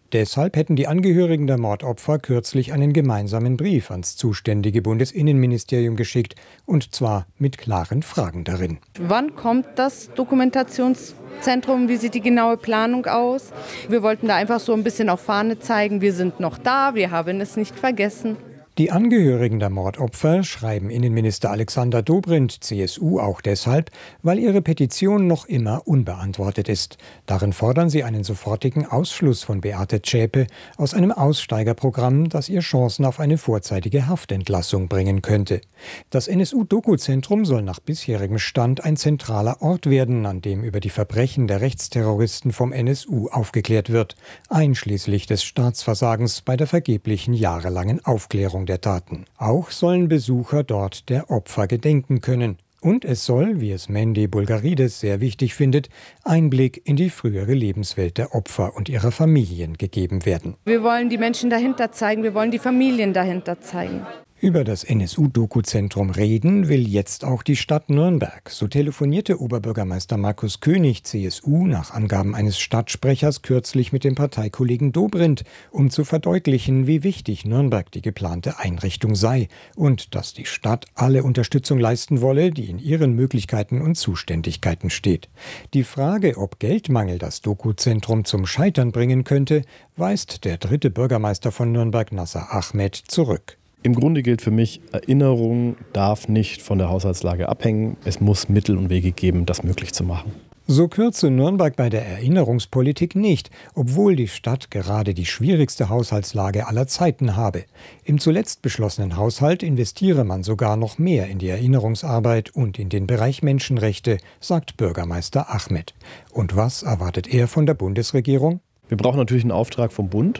Deshalb hätten die Angehörigen der Mordopfer kürzlich einen gemeinsamen Brief ans zuständige Bundesinnenministerium geschickt, und zwar mit klaren Fragen darin. Wann kommt das Dokumentationszentrum? Wie sieht die genaue Planung aus? Wir wollten da einfach so ein bisschen auf Fahne zeigen, wir sind noch da, wir haben es nicht vergessen. Die Angehörigen der Mordopfer schreiben Innenminister Alexander Dobrindt, CSU, auch deshalb, weil ihre Petition noch immer unbeantwortet ist. Darin fordern sie einen sofortigen Ausschluss von Beate Zschäpe aus einem Aussteigerprogramm, das ihr Chancen auf eine vorzeitige Haftentlassung bringen könnte. Das NSU-Doku-Zentrum soll nach bisherigem Stand ein zentraler Ort werden, an dem über die Verbrechen der Rechtsterroristen vom NSU aufgeklärt wird, einschließlich des Staatsversagens bei der vergeblichen jahrelangen Aufklärung der Taten. Auch sollen Besucher dort der Opfer gedenken können. Und es soll, wie es Mendi Bulgarides sehr wichtig findet, Einblick in die frühere Lebenswelt der Opfer und ihrer Familien gegeben werden. Wir wollen die Menschen dahinter zeigen, wir wollen die Familien dahinter zeigen. Über das NSU-Doku-Zentrum reden will jetzt auch die Stadt Nürnberg. So telefonierte Oberbürgermeister Markus König, CSU, nach Angaben eines Stadtsprechers kürzlich mit dem Parteikollegen Dobrindt, um zu verdeutlichen, wie wichtig Nürnberg die geplante Einrichtung sei und dass die Stadt alle Unterstützung leisten wolle, die in ihren Möglichkeiten und Zuständigkeiten steht. Die Frage, ob Geldmangel das Doku-Zentrum zum Scheitern bringen könnte, weist der dritte Bürgermeister von Nürnberg, Nasser Ahmed, zurück. Im Grunde gilt für mich, Erinnerung darf nicht von der Haushaltslage abhängen. Es muss Mittel und Wege geben, das möglich zu machen. So kürze Nürnberg bei der Erinnerungspolitik nicht, obwohl die Stadt gerade die schwierigste Haushaltslage aller Zeiten habe. Im zuletzt beschlossenen Haushalt investiere man sogar noch mehr in die Erinnerungsarbeit und in den Bereich Menschenrechte, sagt Bürgermeister Ahmed. Und was erwartet er von der Bundesregierung? Wir brauchen natürlich einen Auftrag vom Bund,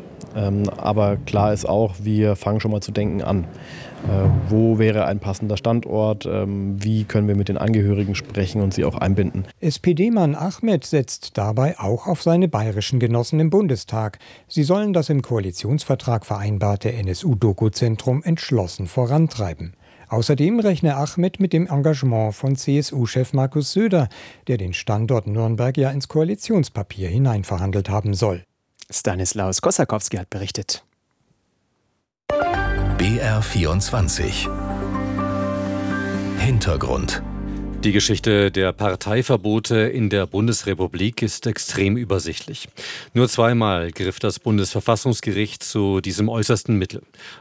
aber klar ist auch, wir fangen schon mal zu denken an. Wo wäre ein passender Standort? Wie können wir mit den Angehörigen sprechen und sie auch einbinden? SPD-Mann Ahmed setzt dabei auch auf seine bayerischen Genossen im Bundestag. Sie sollen das im Koalitionsvertrag vereinbarte NSU-Doku-Zentrum entschlossen vorantreiben. Außerdem rechne Ahmed mit dem Engagement von CSU-Chef Markus Söder, der den Standort Nürnberg ja ins Koalitionspapier hineinverhandelt haben soll. Stanislaus Kosakowski hat berichtet. BR24 Hintergrund. Die Geschichte der Parteiverbote in der Bundesrepublik ist extrem übersichtlich. Nur zweimal griff das Bundesverfassungsgericht zu diesem äußersten Mittel,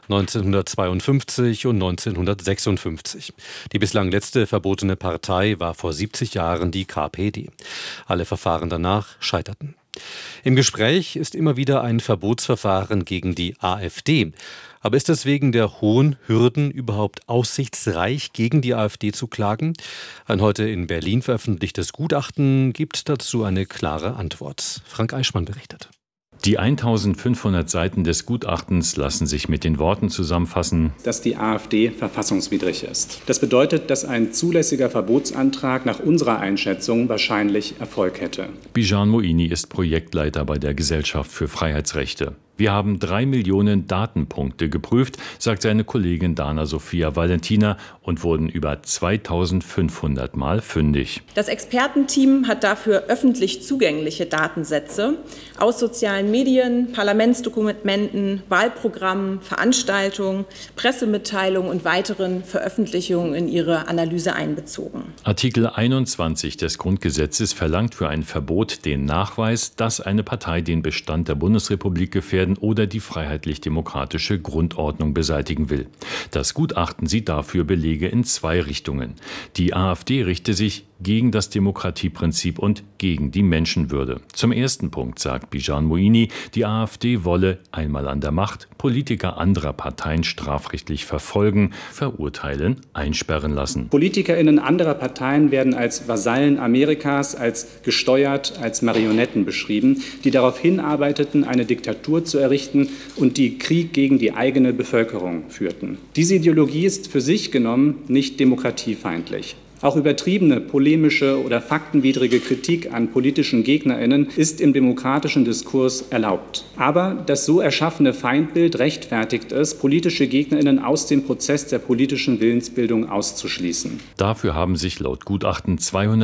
1952 und 1956. Die bislang letzte verbotene Partei war vor 70 Jahren die KPD. Alle Verfahren danach scheiterten. Im Gespräch ist immer wieder ein Verbotsverfahren gegen die AfD. Aber ist es wegen der hohen Hürden überhaupt aussichtsreich, gegen die AfD zu klagen? Ein heute in Berlin veröffentlichtes Gutachten gibt dazu eine klare Antwort. Frank Eichmann berichtet. Die 1500 Seiten des Gutachtens lassen sich mit den Worten zusammenfassen, dass die AfD verfassungswidrig ist. Das bedeutet, dass ein zulässiger Verbotsantrag nach unserer Einschätzung wahrscheinlich Erfolg hätte. Bijan Moini ist Projektleiter bei der Gesellschaft für Freiheitsrechte. Wir haben 3 Millionen Datenpunkte geprüft, sagt seine Kollegin Dana Sophia Valentina, und wurden über 2500 Mal fündig. Das Expertenteam hat dafür öffentlich zugängliche Datensätze aus sozialen Medien, Parlamentsdokumenten, Wahlprogrammen, Veranstaltungen, Pressemitteilungen und weiteren Veröffentlichungen in ihre Analyse einbezogen. Artikel 21 des Grundgesetzes verlangt für ein Verbot den Nachweis, dass eine Partei den Bestand der Bundesrepublik gefährdet oder die freiheitlich-demokratische Grundordnung beseitigen will. Das Gutachten sieht dafür Belege in 2 Richtungen. Die AfD richte sich gegen das Demokratieprinzip und gegen die Menschenwürde. Zum ersten Punkt sagt Bijan Moini, die AfD wolle, einmal an der Macht, Politiker anderer Parteien strafrechtlich verfolgen, verurteilen, einsperren lassen. PolitikerInnen anderer Parteien werden als Vasallen Amerikas, als gesteuert, als Marionetten beschrieben, die darauf hinarbeiteten, eine Diktatur zu errichten und die Krieg gegen die eigene Bevölkerung führten. Diese Ideologie ist für sich genommen nicht demokratiefeindlich. Auch übertriebene, polemische oder faktenwidrige Kritik an politischen GegnerInnen ist im demokratischen Diskurs erlaubt. Aber das so erschaffene Feindbild rechtfertigt es, politische GegnerInnen aus dem Prozess der politischen Willensbildung auszuschließen. Dafür haben sich laut Gutachten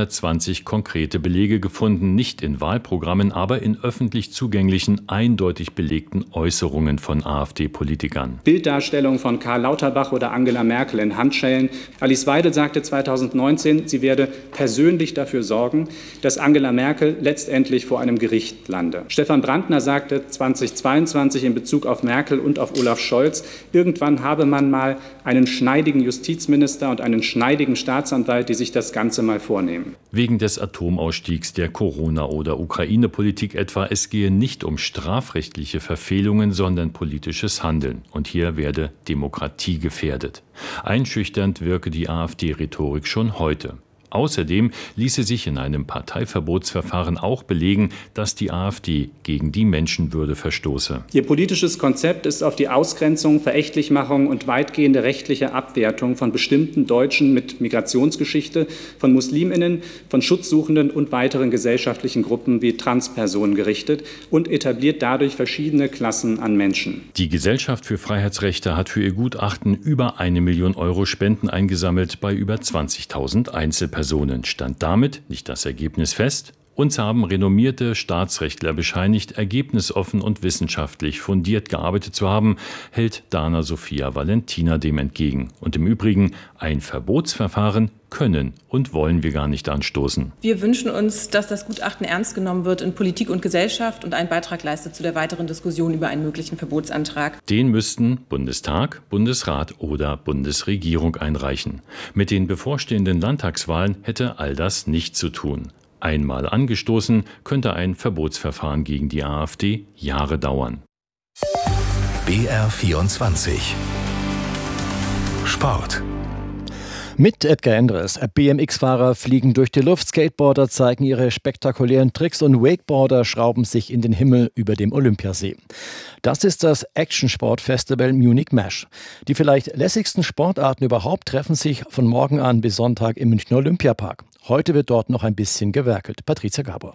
220 konkrete Belege gefunden, nicht in Wahlprogrammen, aber in öffentlich zugänglichen, eindeutig belegten Äußerungen von AfD-Politikern. Bilddarstellung von Karl Lauterbach oder Angela Merkel in Handschellen. Alice Weidel sagte 2019, sie werde persönlich dafür sorgen, dass Angela Merkel letztendlich vor einem Gericht lande. Stefan Brandner sagte 2022 in Bezug auf Merkel und auf Olaf Scholz, irgendwann habe man mal einen schneidigen Justizminister und einen schneidigen Staatsanwalt, die sich das Ganze mal vornehmen. Wegen des Atomausstiegs, der Corona- oder Ukraine-Politik etwa, es gehe nicht um strafrechtliche Verfehlungen, sondern politisches Handeln. Und hier werde Demokratie gefährdet. Einschüchternd wirke die AfD-Rhetorik schon heute. Außerdem ließe sich in einem Parteiverbotsverfahren auch belegen, dass die AfD gegen die Menschenwürde verstoße. Ihr politisches Konzept ist auf die Ausgrenzung, Verächtlichmachung und weitgehende rechtliche Abwertung von bestimmten Deutschen mit Migrationsgeschichte, von MuslimInnen, von Schutzsuchenden und weiteren gesellschaftlichen Gruppen wie Transpersonen gerichtet und etabliert dadurch verschiedene Klassen an Menschen. Die Gesellschaft für Freiheitsrechte hat für ihr Gutachten über 1 Million Euro Spenden eingesammelt bei über 20.000 Einzelpersonen. Stand damit nicht das Ergebnis fest. Uns haben renommierte Staatsrechtler bescheinigt, ergebnisoffen und wissenschaftlich fundiert gearbeitet zu haben, hält Dana Sophia Valentina dem entgegen. Und im Übrigen, ein Verbotsverfahren können und wollen wir gar nicht anstoßen. Wir wünschen uns, dass das Gutachten ernst genommen wird in Politik und Gesellschaft und einen Beitrag leistet zu der weiteren Diskussion über einen möglichen Verbotsantrag. Den müssten Bundestag, Bundesrat oder Bundesregierung einreichen. Mit den bevorstehenden Landtagswahlen hätte all das nichts zu tun. Einmal angestoßen, könnte ein Verbotsverfahren gegen die AfD Jahre dauern. BR24 Sport. Mit Edgar Endres. BMX-Fahrer fliegen durch die Luft, Skateboarder zeigen ihre spektakulären Tricks und Wakeboarder schrauben sich in den Himmel über dem Olympiasee. Das ist das Action-Sport-Festival Munich Mesh. Die vielleicht lässigsten Sportarten überhaupt treffen sich von morgen an bis Sonntag im Münchner Olympiapark. Heute wird dort noch ein bisschen gewerkelt. Patricia Gabor.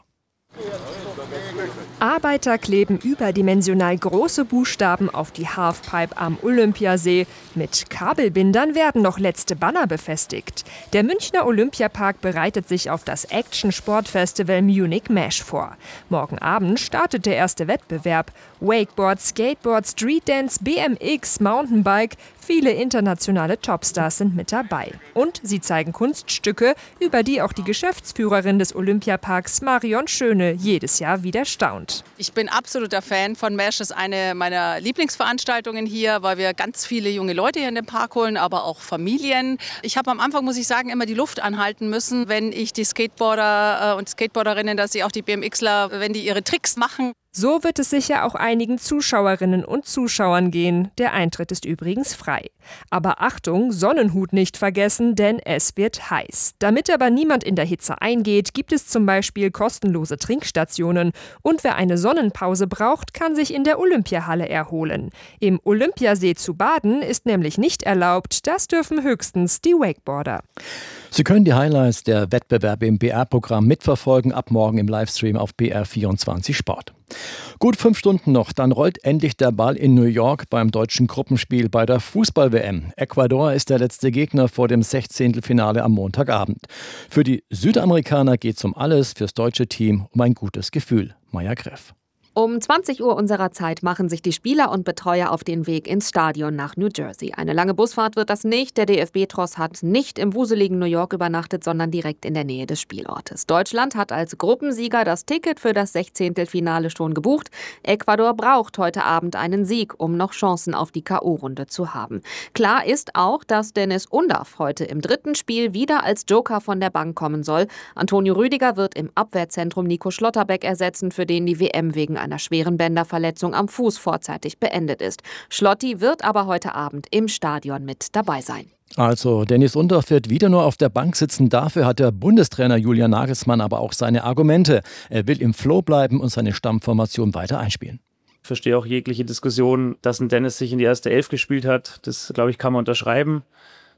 Arbeiter kleben überdimensional große Buchstaben auf die Halfpipe am Olympiasee. Mit Kabelbindern werden noch letzte Banner befestigt. Der Münchner Olympiapark bereitet sich auf das Action-Sport-Festival Munich Mesh vor. Morgen Abend startet der erste Wettbewerb. Wakeboard, Skateboard, Streetdance, BMX, Mountainbike. Viele internationale Topstars sind mit dabei. Und sie zeigen Kunststücke, über die auch die Geschäftsführerin des Olympiaparks Marion Schöne jedes Jahr wieder staunt. Ich bin absoluter Fan von Mesh. Das ist eine meiner Lieblingsveranstaltungen hier, weil wir ganz viele junge Leute hier in den Park holen, aber auch Familien. Ich habe am Anfang, muss ich sagen, immer die Luft anhalten müssen, wenn ich die Skateboarder und Skateboarderinnen, dass sie auch die BMXler, wenn die ihre Tricks machen. So wird es sicher auch einigen Zuschauerinnen und Zuschauern gehen. Der Eintritt ist übrigens frei. Aber Achtung, Sonnenhut nicht vergessen, denn es wird heiß. Damit aber niemand in der Hitze eingeht, gibt es zum Beispiel kostenlose Trinkstationen. Und wer eine Sonnenpause braucht, kann sich in der Olympiahalle erholen. Im Olympiasee zu baden ist nämlich nicht erlaubt. Das dürfen höchstens die Wakeboarder. Sie können die Highlights der Wettbewerbe im BR-Programm mitverfolgen, ab morgen im Livestream auf BR24 Sport. Gut 5 Stunden noch, dann rollt endlich der Ball in New York beim deutschen Gruppenspiel bei der Fußball-WM. Ecuador ist der letzte Gegner vor dem 16. Finale am Montagabend. Für die Südamerikaner geht es um alles, fürs deutsche Team um ein gutes Gefühl. Maja Greff. Um 20 Uhr unserer Zeit machen sich die Spieler und Betreuer auf den Weg ins Stadion nach New Jersey. Eine lange Busfahrt wird das nicht. Der DFB-Tross hat nicht im wuseligen New York übernachtet, sondern direkt in der Nähe des Spielortes. Deutschland hat als Gruppensieger das Ticket für das 16. Finale schon gebucht. Ecuador braucht heute Abend einen Sieg, um noch Chancen auf die K.O.-Runde zu haben. Klar ist auch, dass Dennis Undaff heute im 3. Spiel wieder als Joker von der Bank kommen soll. Antonio Rüdiger wird im Abwehrzentrum Nico Schlotterbeck ersetzen, für den die WM wegen einer schweren Bänderverletzung am Fuß vorzeitig beendet ist. Schlotti wird aber heute Abend im Stadion mit dabei sein. Also Dennis Undaff wird wieder nur auf der Bank sitzen. Dafür hat der Bundestrainer Julian Nagelsmann aber auch seine Argumente. Er will im Flow bleiben und seine Stammformation weiter einspielen. Ich verstehe auch jegliche Diskussion, dass ein Dennis sich in die erste Elf gespielt hat. Das, glaube ich, kann man unterschreiben.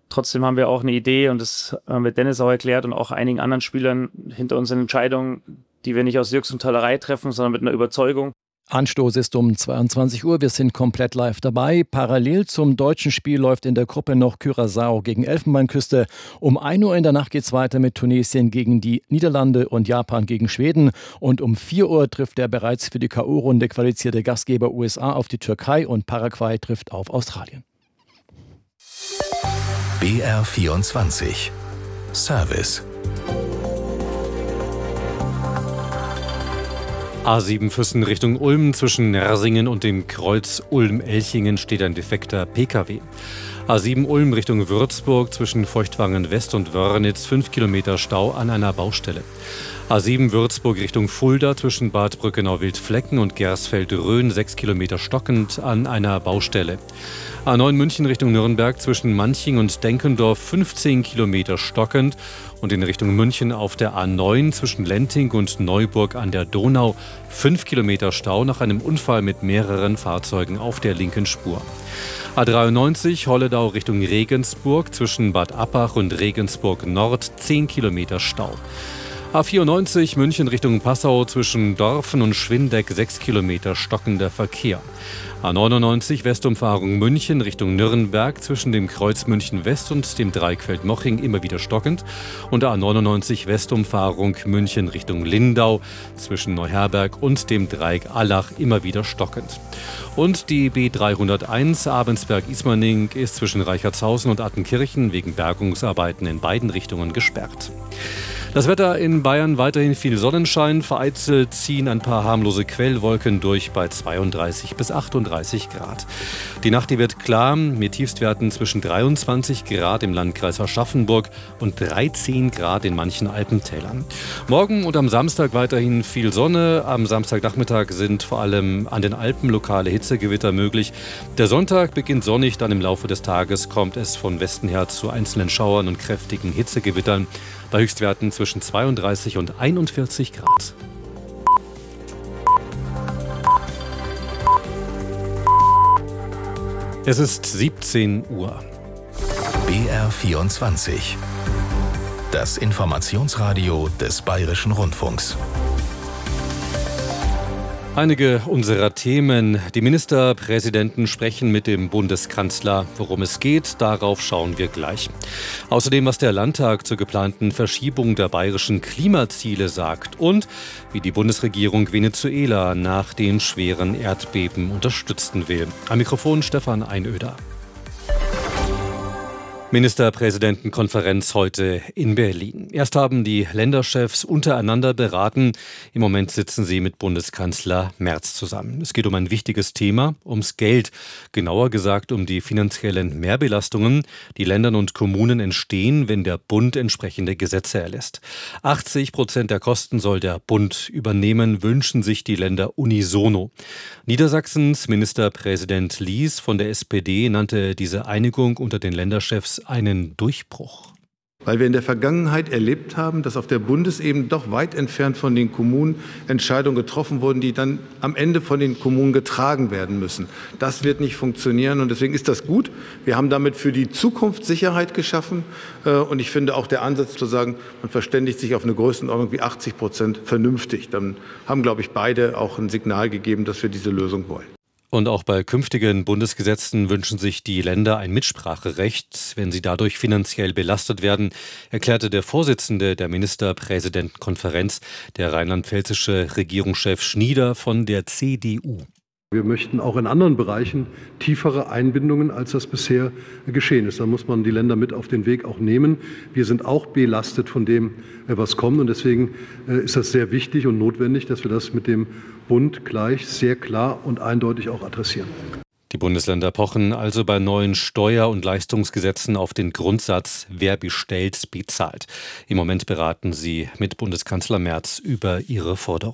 Trotzdem haben wir auch eine Idee und das haben wir Dennis auch erklärt und auch einigen anderen Spielern hinter unseren Entscheidungen, die wir nicht aus Jux und Tollerei treffen, sondern mit einer Überzeugung. Anstoß ist um 22 Uhr. Wir sind komplett live dabei. Parallel zum deutschen Spiel läuft in der Gruppe noch Curaçao gegen Elfenbeinküste. Um 1 Uhr in der Nacht geht es weiter mit Tunesien gegen die Niederlande und Japan gegen Schweden. Und um 4 Uhr trifft der bereits für die K.O.-Runde qualifizierte Gastgeber USA auf die Türkei und Paraguay trifft auf Australien. BR24 Service. A7 Füssen Richtung Ulm. Zwischen Nersingen und dem Kreuz Ulm-Elchingen steht ein defekter Pkw. A7 Ulm Richtung Würzburg. Zwischen Feuchtwangen West und Wörnitz 5 Kilometer Stau an einer Baustelle. A7 Würzburg Richtung Fulda. Zwischen Bad Brückenau-Wildflecken und Gersfeld-Rhön 6 Kilometer stockend an einer Baustelle. A9 München Richtung Nürnberg. Zwischen Manching und Denkendorf 15 Kilometer stockend. Und in Richtung München auf der A9 zwischen Lenting und Neuburg an der Donau 5 Kilometer Stau nach einem Unfall mit mehreren Fahrzeugen auf der linken Spur. A93 Holledau Richtung Regensburg zwischen Bad Abbach und Regensburg Nord 10 Kilometer Stau. A94 München Richtung Passau zwischen Dorfen und Schwindeck 6 Kilometer stockender Verkehr. A99 Westumfahrung München Richtung Nürnberg zwischen dem Kreuz München West und dem Dreieck Feldmoching immer wieder stockend. Und A99 Westumfahrung München Richtung Lindau zwischen Neuherberg und dem Dreieck Allach immer wieder stockend. Und die B301 Abensberg-Ismaning ist zwischen Reichertshausen und Attenkirchen wegen Bergungsarbeiten in beiden Richtungen gesperrt. Das Wetter in Bayern weiterhin viel Sonnenschein. Vereinzelt ziehen ein paar harmlose Quellwolken durch bei 32 bis 38 Grad. Die Nacht, die wird klar mit Tiefstwerten zwischen 23 Grad im Landkreis Aschaffenburg und 13 Grad in manchen Alpentälern. Morgen und am Samstag weiterhin viel Sonne. Am Samstagnachmittag sind vor allem an den Alpen lokale Hitzegewitter möglich. Der Sonntag beginnt sonnig, dann im Laufe des Tages kommt es von Westen her zu einzelnen Schauern und kräftigen Hitzegewittern. Bei Höchstwerten zwischen 32 und 41 Grad. Es ist 17 Uhr. BR24. Das Informationsradio des Bayerischen Rundfunks. Einige unserer Themen. Die Ministerpräsidenten sprechen mit dem Bundeskanzler. Worum es geht, darauf schauen wir gleich. Außerdem, was der Landtag zur geplanten Verschiebung der bayerischen Klimaziele sagt und wie die Bundesregierung Venezuela nach den schweren Erdbeben unterstützen will. Am Mikrofon Stefan Einöder. Ministerpräsidentenkonferenz heute in Berlin. Erst haben die Länderchefs untereinander beraten. Im Moment sitzen sie mit Bundeskanzler Merz zusammen. Es geht um ein wichtiges Thema, ums Geld. Genauer gesagt um die finanziellen Mehrbelastungen, die Ländern und Kommunen entstehen, wenn der Bund entsprechende Gesetze erlässt. 80% der Kosten soll der Bund übernehmen, wünschen sich die Länder unisono. Niedersachsens Ministerpräsident Lies von der SPD nannte diese Einigung unter den Länderchefs einen Durchbruch. Weil wir in der Vergangenheit erlebt haben, dass auf der Bundesebene doch weit entfernt von den Kommunen Entscheidungen getroffen wurden, die dann am Ende von den Kommunen getragen werden müssen. Das wird nicht funktionieren und deswegen ist das gut. Wir haben damit für die Zukunft Sicherheit geschaffen und ich finde auch der Ansatz zu sagen, man verständigt sich auf eine Größenordnung wie 80% vernünftig. Dann haben, glaube ich, beide auch ein Signal gegeben, dass wir diese Lösung wollen. Und auch bei künftigen Bundesgesetzen wünschen sich die Länder ein Mitspracherecht, wenn sie dadurch finanziell belastet werden, erklärte der Vorsitzende der Ministerpräsidentenkonferenz, der rheinland-pfälzische Regierungschef Schnieder von der CDU. Wir möchten auch in anderen Bereichen tiefere Einbindungen, als das bisher geschehen ist. Da muss man die Länder mit auf den Weg auch nehmen. Wir sind auch belastet von dem, was kommt. Und deswegen ist das sehr wichtig und notwendig, dass wir das mit dem Bund gleich sehr klar und eindeutig auch adressieren. Die Bundesländer pochen also bei neuen Steuer- und Leistungsgesetzen auf den Grundsatz, wer bestellt, bezahlt. Im Moment beraten sie mit Bundeskanzler Merz über ihre Forderung.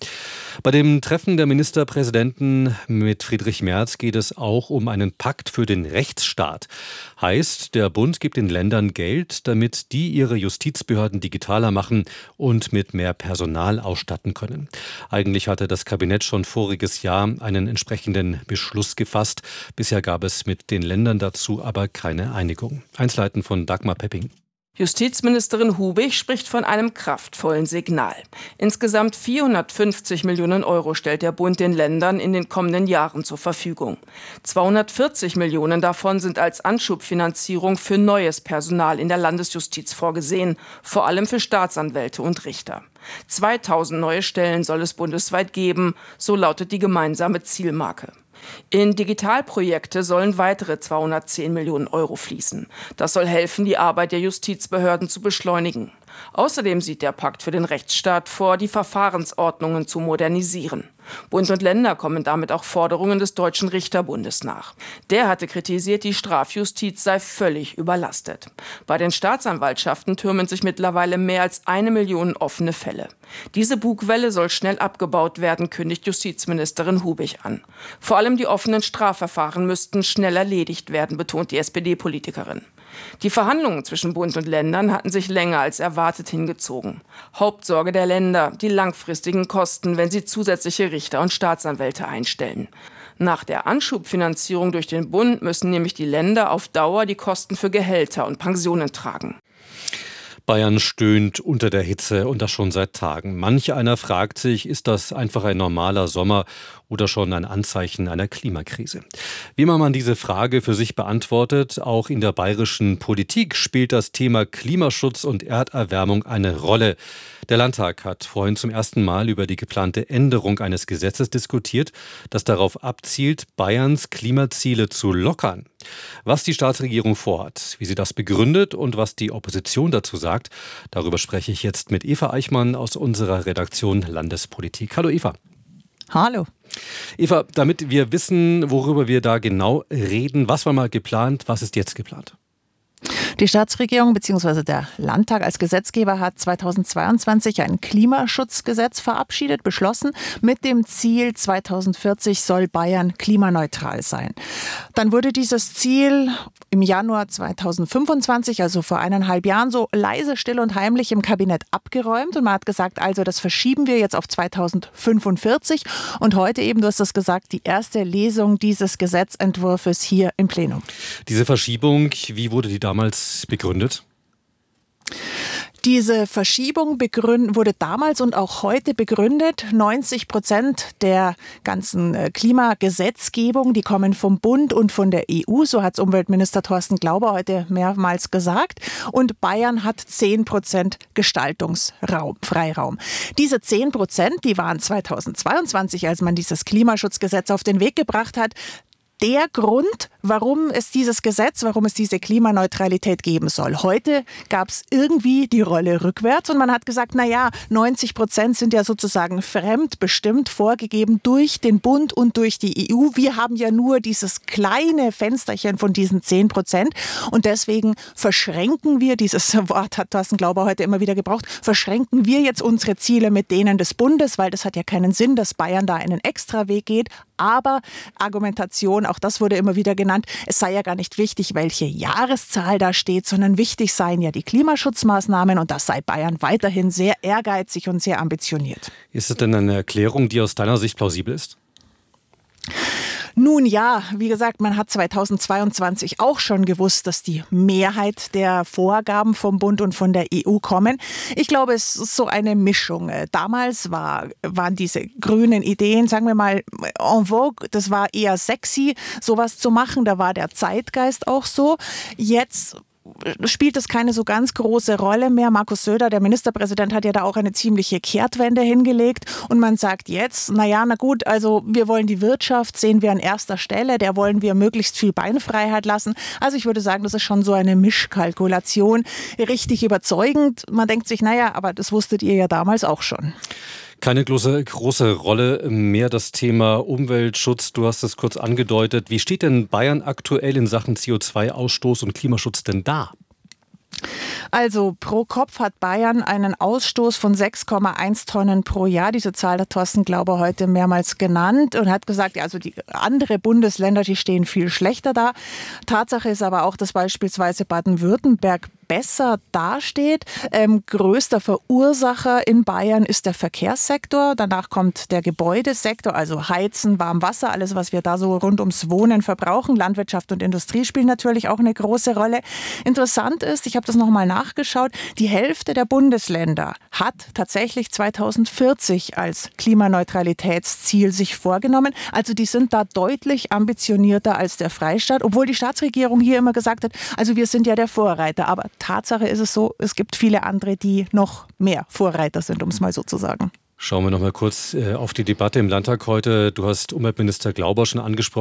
Bei dem Treffen der Ministerpräsidenten mit Friedrich Merz geht es auch um einen Pakt für den Rechtsstaat. Heißt, der Bund gibt den Ländern Geld, damit die ihre Justizbehörden digitaler machen und mit mehr Personal ausstatten können. Eigentlich hatte das Kabinett schon voriges Jahr einen entsprechenden Beschluss gefasst. Bisher gab es mit den Ländern dazu aber keine Einigung. Einzelheiten von Dagmar Pepping. Justizministerin Hubig spricht von einem kraftvollen Signal. Insgesamt 450 Millionen Euro stellt der Bund den Ländern in den kommenden Jahren zur Verfügung. 240 Millionen davon sind als Anschubfinanzierung für neues Personal in der Landesjustiz vorgesehen, vor allem für Staatsanwälte und Richter. 2000 neue Stellen soll es bundesweit geben, so lautet die gemeinsame Zielmarke. In Digitalprojekte sollen weitere 210 Millionen Euro fließen. Das soll helfen, die Arbeit der Justizbehörden zu beschleunigen. Außerdem sieht der Pakt für den Rechtsstaat vor, die Verfahrensordnungen zu modernisieren. Bund und Länder kommen damit auch Forderungen des Deutschen Richterbundes nach. Der hatte kritisiert, die Strafjustiz sei völlig überlastet. Bei den Staatsanwaltschaften türmen sich mittlerweile mehr als 1 Million offene Fälle. Diese Bugwelle soll schnell abgebaut werden, kündigt Justizministerin Hubig an. Vor allem die offenen Strafverfahren müssten schnell erledigt werden, betont die SPD-Politikerin. Die Verhandlungen zwischen Bund und Ländern hatten sich länger als erwartet hingezogen. Hauptsorge der Länder, die langfristigen Kosten, wenn sie zusätzliche Richter und Staatsanwälte einstellen. Nach der Anschubfinanzierung durch den Bund müssen nämlich die Länder auf Dauer die Kosten für Gehälter und Pensionen tragen. Bayern stöhnt unter der Hitze und das schon seit Tagen. Manch einer fragt sich, ist das einfach ein normaler Sommer oder schon ein Anzeichen einer Klimakrise? Wie man diese Frage für sich beantwortet, auch in der bayerischen Politik spielt das Thema Klimaschutz und Erderwärmung eine Rolle. Der Landtag hat vorhin zum ersten Mal über die geplante Änderung eines Gesetzes diskutiert, das darauf abzielt, Bayerns Klimaziele zu lockern. Was die Staatsregierung vorhat, wie sie das begründet und was die Opposition dazu sagt, darüber spreche ich jetzt mit Eva Eichmann aus unserer Redaktion Landespolitik. Hallo Eva. Hallo. Eva, damit wir wissen, worüber wir da genau reden, was war mal geplant, was ist jetzt geplant? Die Staatsregierung bzw. der Landtag als Gesetzgeber hat 2022 ein Klimaschutzgesetz verabschiedet, beschlossen. Mit dem Ziel, 2040 soll Bayern klimaneutral sein. Dann wurde dieses Ziel im Januar 2025, also vor 1,5 Jahren, so leise, still und heimlich im Kabinett abgeräumt. Und man hat gesagt, also das verschieben wir jetzt auf 2045. Und heute eben, du hast es gesagt, die erste Lesung dieses Gesetzentwurfs hier im Plenum. Diese Verschiebung, wie wurde die damals begründet? Diese Verschiebung wurde damals und auch heute begründet. 90% der ganzen Klimagesetzgebung, die kommen vom Bund und von der EU. So hat es Umweltminister Thorsten Glauber heute mehrmals gesagt. Und Bayern hat 10% Gestaltungsfreiraum. Diese 10%, die waren 2022, als man dieses Klimaschutzgesetz auf den Weg gebracht hat, der Grund, warum es dieses Gesetz, warum es diese Klimaneutralität geben soll. Heute gab es irgendwie die Rolle rückwärts und man hat gesagt, 90% sind ja sozusagen fremdbestimmt, vorgegeben durch den Bund und durch die EU. Wir haben ja nur dieses kleine Fensterchen von diesen 10% und deswegen verschränken wir, dieses Wort hat Thorsten Glauber heute immer wieder gebraucht, verschränken wir jetzt unsere Ziele mit denen des Bundes, weil das hat ja keinen Sinn, dass Bayern da einen Extraweg geht. Aber Argumentation, auch das wurde immer wieder genannt, es sei ja gar nicht wichtig, welche Jahreszahl da steht, sondern wichtig seien ja die Klimaschutzmaßnahmen und das sei Bayern weiterhin sehr ehrgeizig und sehr ambitioniert. Ist es denn eine Erklärung, die aus deiner Sicht plausibel ist? Nun ja, wie gesagt, man hat 2022 auch schon gewusst, dass die Mehrheit der Vorgaben vom Bund und von der EU kommen. Ich glaube, es ist so eine Mischung. Damals waren diese grünen Ideen, sagen wir mal, en vogue. Das war eher sexy, sowas zu machen. Da war der Zeitgeist auch so. Jetzt spielt das keine so ganz große Rolle mehr. Markus Söder, der Ministerpräsident, hat ja da auch eine ziemliche Kehrtwende hingelegt. Und man sagt jetzt, also wir wollen die Wirtschaft, sehen wir an erster Stelle, der wollen wir möglichst viel Beinfreiheit lassen. Also ich würde sagen, das ist schon so eine Mischkalkulation. Richtig überzeugend. Man denkt sich, aber das wusstet ihr ja damals auch schon. Keine große Rolle mehr das Thema Umweltschutz. Du hast es kurz angedeutet. Wie steht denn Bayern aktuell in Sachen CO2-Ausstoß und Klimaschutz denn da? Also pro Kopf hat Bayern einen Ausstoß von 6,1 Tonnen pro Jahr. Diese Zahl hat Thorsten Glauber heute mehrmals genannt und hat gesagt, also die andere Bundesländer, die stehen viel schlechter da. Tatsache ist aber auch, dass beispielsweise Baden-Württemberg besser dasteht. Größter Verursacher in Bayern ist der Verkehrssektor. Danach kommt der Gebäudesektor, also Heizen, Warmwasser, alles, was wir da so rund ums Wohnen verbrauchen. Landwirtschaft und Industrie spielen natürlich auch eine große Rolle. Interessant ist, ich habe das nochmal nachgeschaut, die Hälfte der Bundesländer hat tatsächlich 2040 als Klimaneutralitätsziel sich vorgenommen. Also die sind da deutlich ambitionierter als der Freistaat, obwohl die Staatsregierung hier immer gesagt hat, also wir sind ja der Vorreiter. Aber Tatsache ist es so, es gibt viele andere, die noch mehr Vorreiter sind, um es mal so zu sagen. Schauen wir noch mal kurz auf die Debatte im Landtag heute. Du hast Umweltminister Glauber schon angesprochen.